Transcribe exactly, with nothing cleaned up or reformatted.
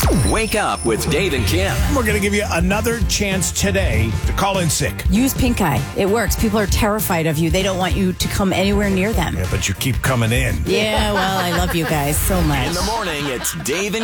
Wake up with Dave and Kim. We're going to give you another chance today to call in sick. Use pink eye. It works. People are terrified of you. They don't want you to come anywhere near them. Yeah, but you keep coming in. Yeah, well, I love you guys so much. In the morning, it's Dave and